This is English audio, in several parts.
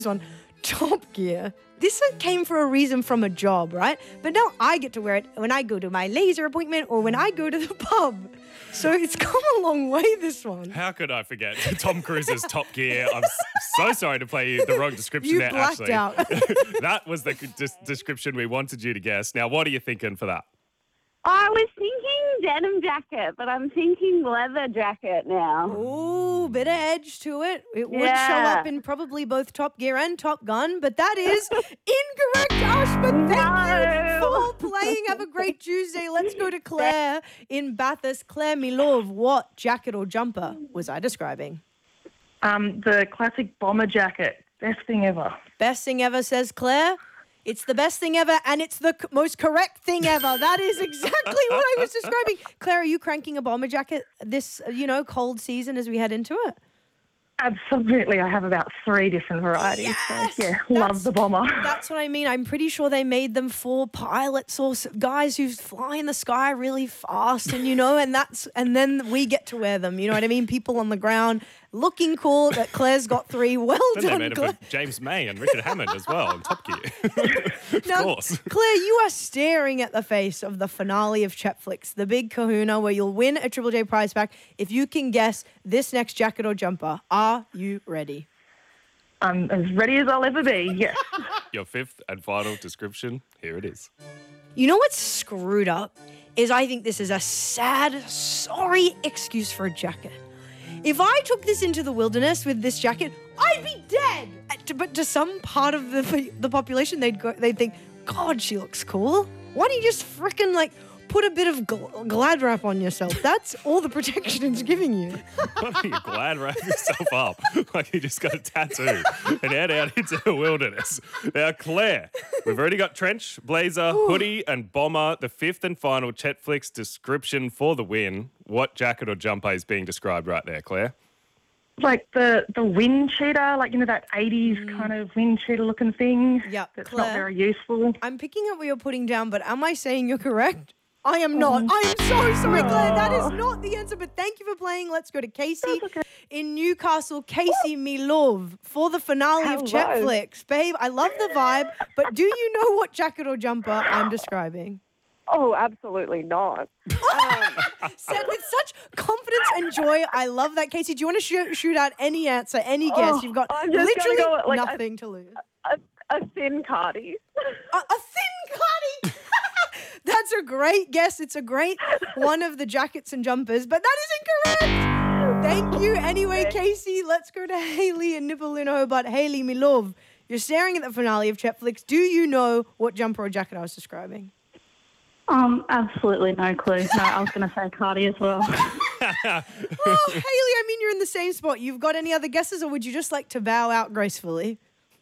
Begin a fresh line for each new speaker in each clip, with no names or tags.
on Top Gear. This came for a reason from a job, right? But now I get to wear it when I go to my laser appointment or when I go to the pub. So it's come a long way, this one.
How could I forget Tom Cruise's Top Gear? I'm so sorry to play you the wrong description there,
blacked
Ashley.
out.
That was the description we wanted you to guess. Now, what are you thinking for that?
I was thinking denim jacket, but I'm thinking leather jacket now.
Ooh, bit of edge to it. It would show
Yeah.
up in probably both Top Gear and Top Gun, but that is incorrect, Ash. But thank you for playing. Have a great Tuesday. Let's go to Claire in Bathurst. Claire, me love, what jacket or jumper was I describing?
The classic bomber jacket. Best thing ever.
Best thing ever, says Claire. It's the best thing ever, and it's the most correct thing ever. That is exactly what I was describing. Claire, are you cranking a bomber jacket this, cold season as we head into it?
Absolutely. I have about 3 different varieties.
Yes!
So, love the bomber.
That's what I mean. I'm pretty sure they made them for pilots or guys who fly in the sky really fast, and and then we get to wear them. You know what I mean? People on the ground looking cool. That Claire's got 3. Well
Then they
done,
made it
Claire.
for James May and Richard Hammond as well on Top Gear. Of
Now,
course.
Claire, you are staring at the face of the finale of Chetflix, the big kahuna where you'll win a Triple J prize pack if you can guess this next jacket or jumper. Are you ready?
I'm as ready as I'll ever be. Yes.
Your 5th and final description, here it is.
You know what's screwed up is I think this is a sad, sorry excuse for a jacket. If I took this into the wilderness with this jacket, I'd be dead. But to some part of the population, they'd think, God, she looks cool. Why don't you just frickin' put a bit of Glad wrap on yourself? That's all the protection it's giving you.
Why don't you glad wrap yourself up like you just got a tattoo and head out into the wilderness? Now, Claire, we've already got trench, blazer, hoodie, and bomber. The 5th and final Chetflix description for the win. What jacket or jumper is being described right there, Claire?
Like the wind cheater, that 80s kind of wind cheater looking thing.
Yeah,
That's
Claire.
not very useful.
I'm picking up what you're putting down, but am I saying you're correct? I am not. I am so sorry, Claire. That is not the answer, but thank you for playing. Let's go to Casey in Newcastle. Casey, me love, for the finale of Chetflix. Babe, I love the vibe, but do you know what jacket or jumper I'm describing?
Oh, absolutely not.
Said with such confidence and joy. I love that, Casey. Do you want to shoot out any answer, any guess? You've got
I'm just gonna
literally
go,
nothing to lose.
A thin cardi.
A thin cardi. That's a great guess. It's a great one of the jackets and jumpers, but that is incorrect. Thank you. Anyway, Casey, let's go to Haley in Nipaluna Hobart. Haley, me love, you're staring at the finale of Chetflix. Do you know what jumper or jacket I was describing?
Absolutely no clue. No, I was going to say Cardi as well.
Oh, Haley, I mean, you're in the same spot. You've got any other guesses, or would you just like to bow out gracefully?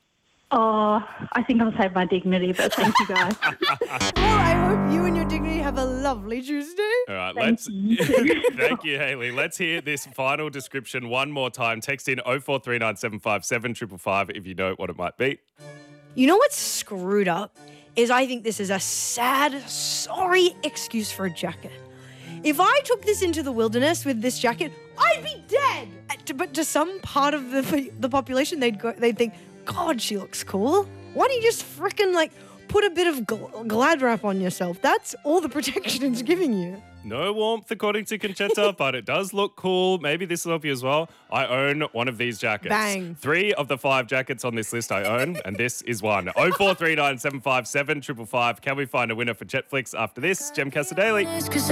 Oh, I think I'll save my dignity, but thank you guys.
Well, I hope you and your dignity have a lovely Tuesday.
All right,
Thank
thank you, Haley. Let's hear this final description one more time. Text in 0439757555 if you know what it might be.
You know what's screwed up is I think this is a sad, sorry excuse for a jacket. If I took this into the wilderness with this jacket, I'd be dead. But to some part of the population, they'd think, God, she looks cool. Why don't you just frickin' put a bit of Glad wrap on yourself? That's all the protection it's giving you.
No warmth, according to Conchetta, but it does look cool. Maybe this will help you as well. I own one of these jackets.
Bang.
3 of the 5 jackets on this list I own, and this is one. 0439757555. Can we find a winner for Chetflix after this? Jem Casadeli.